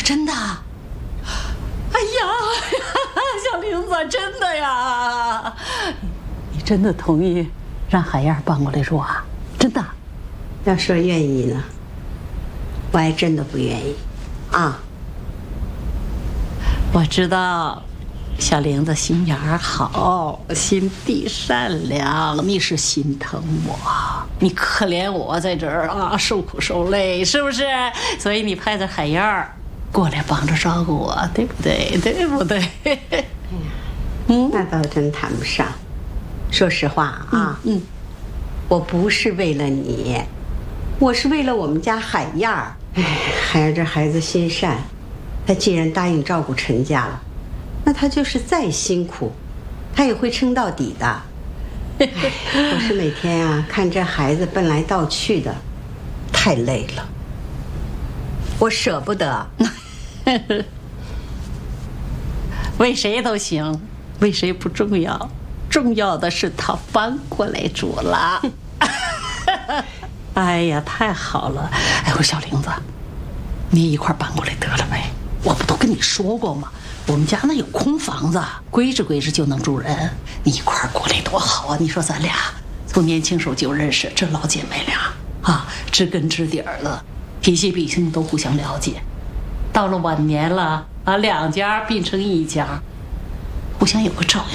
真的？哎呀，小玲子，真的呀！你真的同意让海燕搬过来住啊？真的？ 要说愿意呢，我还真的不愿意啊。 我知道，小玲子心眼儿好，心地善良，你是心疼我，你可怜我在这儿啊受苦受累，是不是？所以你派着海燕儿过来帮着照顾我，对不对？对不对？ 那倒真谈不上。说实话啊，我不是为了你，我是为了我们家海燕儿。哎，海燕这孩子心善，他既然答应照顾陈家了，那他就是再辛苦，他也会撑到底的。我是每天啊看这孩子奔来倒去的，太累了，我舍不得。 为谁都行，为谁不重要，重要的是他搬过来住了。哎呀，太好了！哎，我小玲子，你一块搬过来得了呗？我不都跟你说过吗？我们家那有空房子，归置归置就能住人。你一块过来多好啊！你说咱俩从年轻时候就认识，这老姐妹俩啊，知根知底儿了，脾气秉性都互相了解。到了晚年了啊，两家并成一家，互相有个照应。